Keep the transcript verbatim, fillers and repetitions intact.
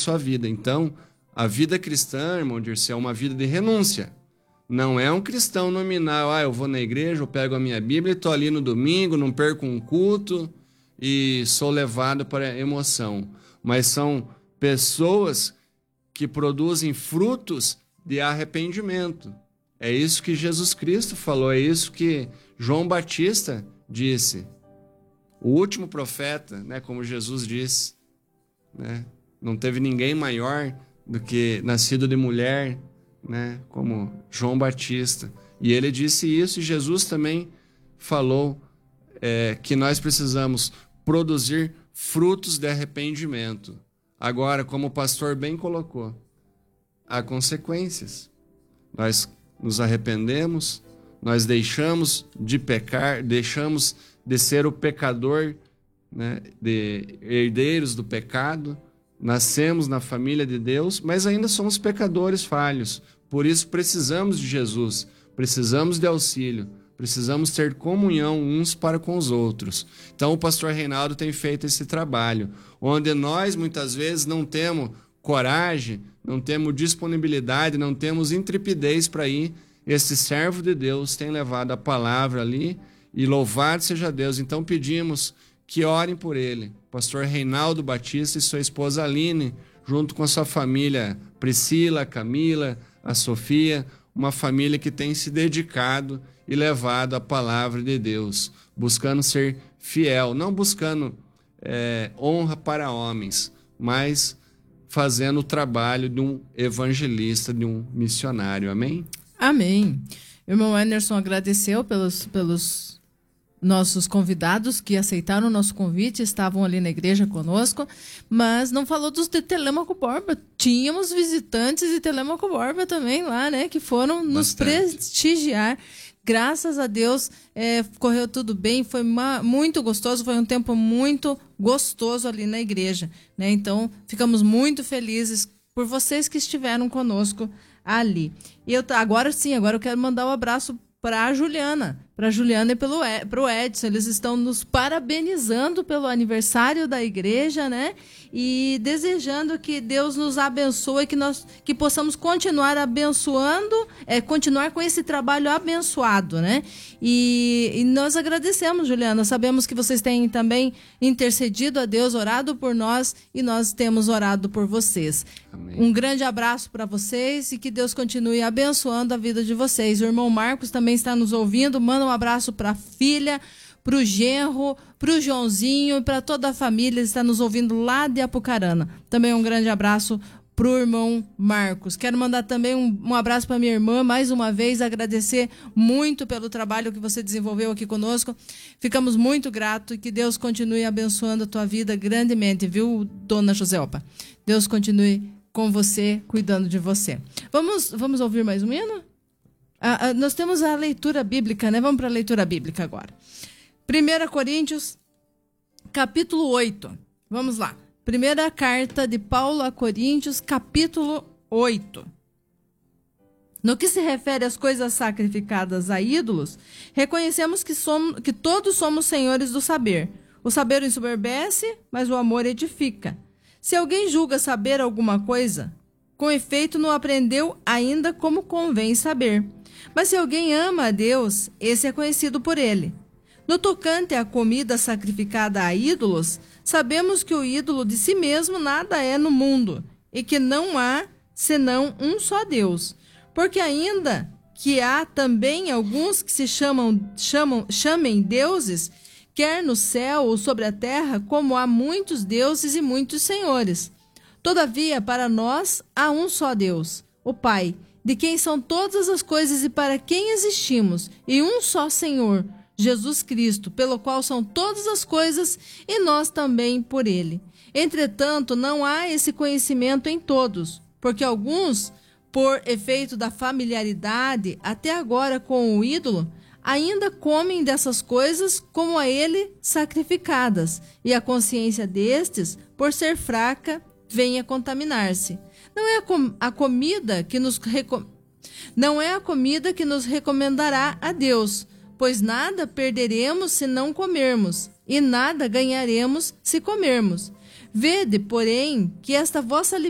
sua vida. Então, a vida cristã, irmão Dirceu, é uma vida de renúncia. Não é um cristão nominal, ah, eu vou na igreja, eu pego a minha Bíblia e estou ali no domingo, não perco um culto e sou levado para a emoção. Mas são pessoas que produzem frutos de arrependimento. É isso que Jesus Cristo falou, é isso que João Batista disse. O último profeta, né, como Jesus disse, né, não teve ninguém maior do que nascido de mulher, né, como João Batista. E ele disse isso, e Jesus também falou é, que nós precisamos produzir frutos de arrependimento. Agora, como o pastor bem colocou, há consequências. Nós nos arrependemos, nós deixamos de pecar, deixamos de ser o pecador, né, de herdeiros do pecado, nascemos na família de Deus, mas ainda somos pecadores falhos. Por isso precisamos de Jesus, precisamos de auxílio, precisamos ter comunhão uns para com os outros. Então o pastor Reinaldo tem feito esse trabalho, onde nós muitas vezes não temos coragem, não temos disponibilidade, não temos intrepidez para ir. Esse servo de Deus tem levado a palavra ali, e louvado seja Deus. Então pedimos que orem por ele, pastor Reinaldo Batista e sua esposa Aline, junto com a sua família Priscila, Camila, a Sofia, uma família que tem se dedicado e levado a palavra de Deus, buscando ser fiel, não buscando é, honra para homens, mas fazendo o trabalho de um evangelista, de um missionário. Amém? Amém. O irmão Anderson agradeceu pelos, pelos nossos convidados que aceitaram o nosso convite, estavam ali na igreja conosco, mas não falou dos de Telêmaco Borba. Tínhamos visitantes de Telêmaco Borba também lá, né, que foram nos Bastante. prestigiar. Graças a Deus, é, correu tudo bem, foi uma, muito gostoso, foi um tempo muito gostoso ali na igreja, né? Então, ficamos muito felizes por vocês que estiveram conosco ali. E eu, agora sim, agora eu quero mandar um abraço para a Juliana, para a Juliana e para o Edson. Eles estão nos parabenizando pelo aniversário da igreja, né? E desejando que Deus nos abençoe, que nós que possamos continuar abençoando, é, continuar com esse trabalho abençoado, né? E, e nós agradecemos, Juliana. Sabemos que vocês têm também intercedido a Deus, orado por nós, e nós temos orado por vocês. Amém. Um grande abraço para vocês e que Deus continue abençoando a vida de vocês. O irmão Marcos também está nos ouvindo. Manda um abraço para a filha, para o genro, para o Joãozinho e para toda a família que está nos ouvindo lá de Apucarana. Também um grande abraço para o irmão Marcos. Quero mandar também um, um abraço para minha irmã, mais uma vez, agradecer muito pelo trabalho que você desenvolveu aqui conosco. Ficamos muito gratos e que Deus continue abençoando a tua vida grandemente, viu, dona Joselpa? Deus continue com você, cuidando de você. Vamos, vamos ouvir mais um hino? Ah, ah, nós temos a leitura bíblica, né? Vamos para a leitura bíblica agora. primeira Coríntios, capítulo oito. Vamos lá. Primeira carta de Paulo a Coríntios, capítulo oito. No que se refere às coisas sacrificadas a ídolos, reconhecemos que, somos, que todos somos senhores do saber. O saber ensoberbece, mas o amor edifica. Se alguém julga saber alguma coisa, com efeito não aprendeu ainda como convém saber. Mas se alguém ama a Deus, esse é conhecido por ele. No tocante à comida sacrificada a ídolos, sabemos que o ídolo de si mesmo nada é no mundo, e que não há senão um só Deus. Porque ainda que há também alguns que se chamam, chamam, chamem deuses, quer no céu ou sobre a terra, como há muitos deuses e muitos senhores. Todavia, para nós há um só Deus, o Pai, de quem são todas as coisas e para quem existimos, e um só Senhor, Jesus Cristo, pelo qual são todas as coisas, e nós também por ele. Entretanto, não há esse conhecimento em todos, porque alguns, por efeito da familiaridade até agora com o ídolo, ainda comem dessas coisas como a ele sacrificadas, e a consciência destes, por ser fraca, vem a contaminar-se. Não é a, com a comida que nos reco não é a comida que nos recomendará a Deus, pois nada perderemos se não comermos, e nada ganharemos se comermos. Vede, porém, que esta vossa